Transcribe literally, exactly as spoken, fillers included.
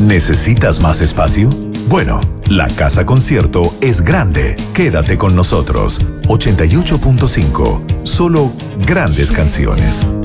¿Necesitas más espacio? Bueno, la casa concierto es grande. Quédate con nosotros. ochenta y ocho punto cinco. Solo grandes canciones.